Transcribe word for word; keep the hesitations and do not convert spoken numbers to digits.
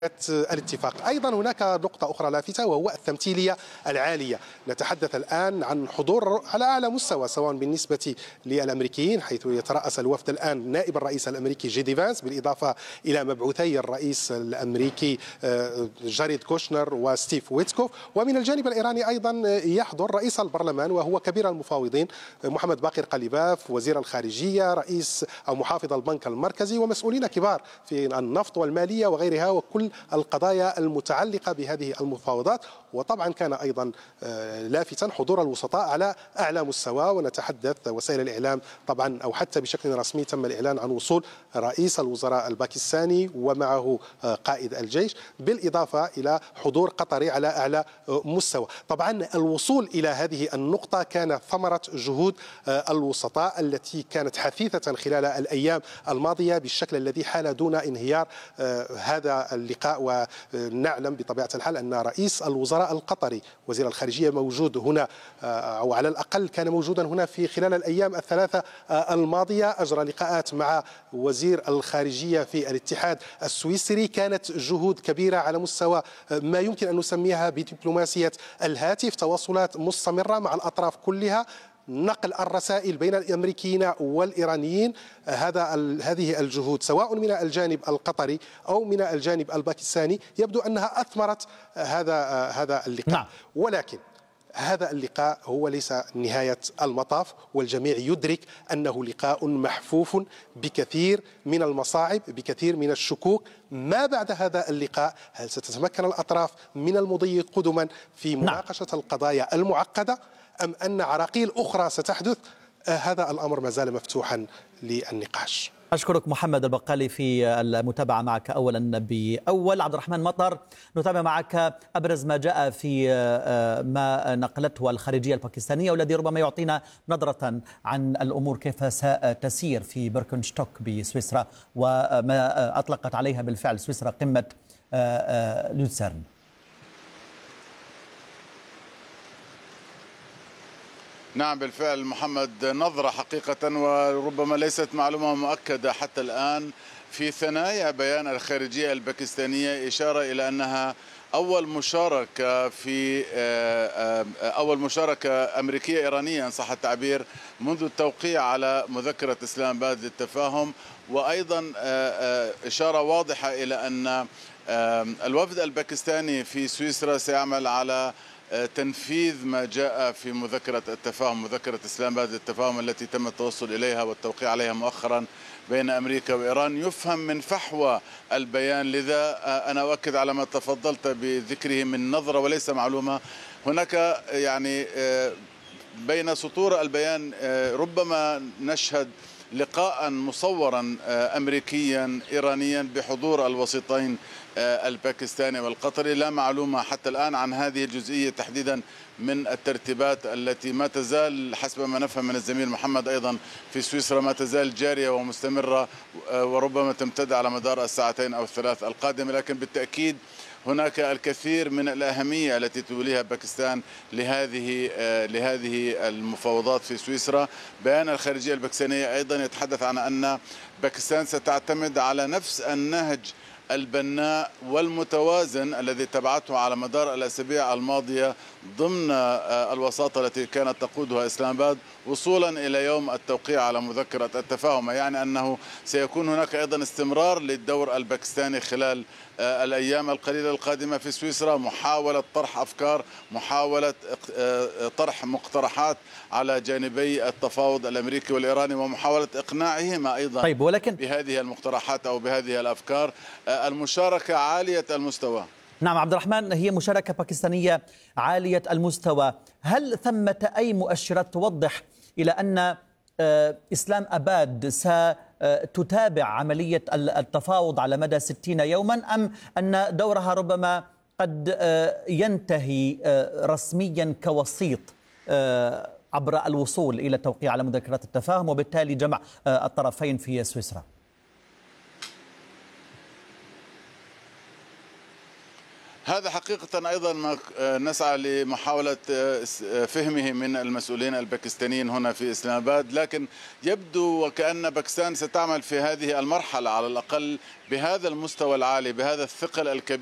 الاتفاق. أيضا هناك نقطة أخرى لافتة وهو التمثيلية العالية. نتحدث الآن عن حضور على أعلى مستوى سواء بالنسبة للأمريكيين حيث يترأس الوفد الآن نائب الرئيس الأمريكي جي دي فانس بالإضافة إلى مبعوثي الرئيس الأمريكي جاريد كوشنر وستيف ويتكوف، ومن الجانب الإيراني أيضا يحضر رئيس البرلمان وهو كبير المفاوضين محمد باقر قليباف، وزير الخارجية، رئيس أو محافظ البنك المركزي، ومسؤولين كبار في النفط والمالية وغيرها وكل القضايا المتعلقة بهذه المفاوضات. وطبعا كان أيضا لافتا حضور الوسطاء على أعلى مستوى، ونتحدث وسائل الإعلام طبعا أو حتى بشكل رسمي تم الإعلان عن وصول رئيس الوزراء الباكستاني ومعه قائد الجيش بالإضافة إلى حضور قطري على أعلى مستوى. طبعا الوصول إلى هذه النقطة كان ثمرة جهود الوسطاء التي كانت حثيثة خلال الأيام الماضية بالشكل الذي حال دون انهيار هذا اللقاء. ونعلم بطبيعة الحال أن رئيس الوزراء القطري وزير الخارجية موجود هنا أو على الأقل كان موجودا هنا في خلال الأيام الثلاثة الماضية، أجرى لقاءات مع وزير الخارجية في الاتحاد السويسري. كانت جهود كبيرة على مستوى ما يمكن أن نسميها بدبلوماسية الهاتف، تواصلات مستمرة مع الأطراف كلها، نقل الرسائل بين الامريكيين والايرانيين. هذا هذه الجهود سواء من الجانب القطري او من الجانب الباكستاني يبدو انها اثمرت هذا هذا اللقاء. نعم. ولكن هذا اللقاء هو ليس نهاية المطاف، والجميع يدرك أنه لقاء محفوف بكثير من المصاعب، بكثير من الشكوك. ما بعد هذا اللقاء هل ستتمكن الأطراف من المضي قدما في مناقشة نعم. القضايا المعقدة أم أن عراقيل أخرى ستحدث؟ هذا الأمر ما زال مفتوحا للنقاش. أشكرك محمد البقالي في المتابعة معك أولا بأول. عبد الرحمن مطر، نتابع معك أبرز ما جاء في ما نقلته الخارجية الباكستانية والذي ربما يعطينا نظرة عن الأمور كيف ستسير في بيركنشتوك بسويسرا وما أطلقت عليها بالفعل سويسرا قمة لوتسرن. نعم بالفعل محمد، نظرة حقيقة وربما ليست معلومة مؤكدة حتى الآن. في ثنايا بيان الخارجية الباكستانية إشارة إلى أنها أول مشاركة في أول مشاركة أمريكية إيرانية إن صح التعبير منذ التوقيع على مذكرة إسلام آباد للتفاهم، وأيضا إشارة واضحة إلى أن الوفد الباكستاني في سويسرا سيعمل على تنفيذ ما جاء في مذكرة التفاهم، مذكرة إسلام آباد للتفاهم التي تم التوصل إليها والتوقيع عليها مؤخرا بين أمريكا وإيران. يفهم من فحوى البيان، لذا أنا أؤكد على ما تفضلت بذكره من نظرة وليس معلومة. هناك يعني بين سطور البيان ربما نشهد لقاء مصورا أمريكيا إيرانيا بحضور الوسيطين الباكستاني والقطري. لا معلومة حتى الآن عن هذه الجزئية تحديدا من الترتيبات التي ما تزال حسب ما نفهم من الزميل محمد أيضا في سويسرا ما تزال جارية ومستمرة وربما تمتد على مدار الساعتين أو الثلاث القادمة. لكن بالتأكيد هناك الكثير من الأهمية التي توليها باكستان لهذه لهذه المفاوضات في سويسرا. بيان الخارجية الباكستانية أيضا يتحدث عن أن باكستان ستعتمد على نفس النهج البناء والمتوازن الذي اتبعته على مدار الأسابيع الماضية ضمن الوساطة التي كانت تقودها إسلام آباد وصولا إلى يوم التوقيع على مذكرة التفاهم، يعني أنه سيكون هناك أيضا استمرار للدور الباكستاني خلال الأيام القليلة القادمة في سويسرا، محاولة طرح أفكار، محاولة طرح مقترحات على جانبي التفاوض الأمريكي والإيراني ومحاولة إقناعهما أيضا طيب ولكن بهذه المقترحات أو بهذه الأفكار. المشاركة عالية المستوى. نعم عبد الرحمن، هي مشاركة باكستانية عالية المستوى. هل ثمة أي مؤشرات توضح إلى أن إسلام آباد ستتابع عملية التفاوض على مدى ستين يوما، أم أن دورها ربما قد ينتهي رسميا كوسيط عبر الوصول إلى التوقيع على مذكرات التفاهم وبالتالي جمع الطرفين في سويسرا؟ هذا حقيقة أيضا ما نسعى لمحاولة فهمه من المسؤولين الباكستانيين هنا في إسلام آباد، لكن يبدو وكأن باكستان ستعمل في هذه المرحلة على الأقل بهذا المستوى العالي، بهذا الثقل الكبير